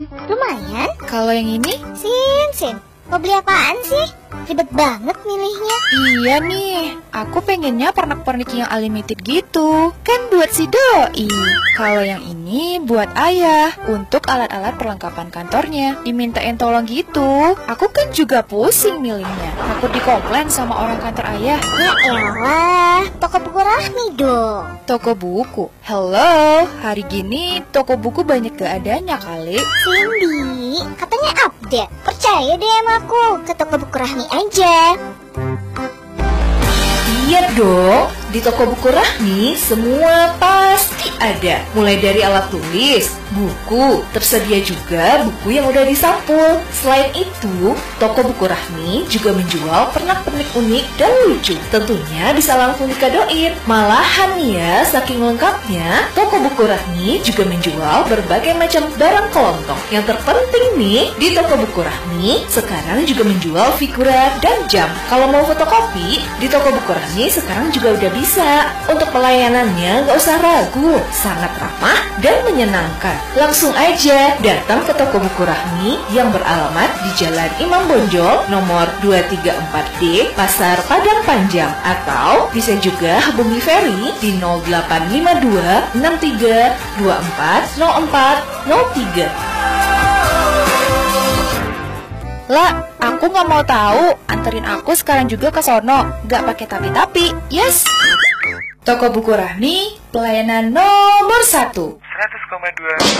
Lumayan. Kalau yang ini? Sin, mau beli apaan sih? Ribet banget milihnya. Iya nih, aku pengennya pernak-pernik yang unlimited gitu. Kan buat si doi. Kalau yang ini buat ayah, untuk alat-alat perlengkapan kantornya. Dimintain tolong gitu. Aku kan juga pusing milihnya. Takut dikomplain sama orang kantor ayah. Ya elah, toko buku Rahmi dong. Toko buku? Hello, hari gini toko buku banyak gak adanya kali. Cindy, katanya update. Percaya deh sama aku, ke toko buku Rahmi aja. Iya dong, di toko buku Rahmi semua pasti ada. Mulai dari alat tulis, buku, tersedia juga buku yang udah disampul. Selain itu, toko buku Rahmi juga menjual pernak-pernik unik dan lucu. Tentunya bisa langsung dikadoin. Malahan ya, saking lengkapnya, toko buku Rahmi juga menjual berbagai macam barang kelontong. Yang terpenting nih, di toko buku Rahmi sekarang juga menjual figura dan jam. Kalau mau fotokopi, di toko buku Rahmi sekarang juga udah bisa. Untuk pelayanannya nggak usah ragu, sangat ramah dan menyenangkan. Langsung aja datang ke toko buku Rahmi yang beralamat di Jalan Imam Bonjol nomor 234D, Pasar Padang Panjang, atau bisa juga hubungi Ferry di 0852 63 24 04 03. Lah, aku nggak mau tahu. Anterin aku sekarang juga ke sono. Nggak pakai tapi-tapi. Yes. Toko buku Rahmi, pelayanan nomor 1. 100,2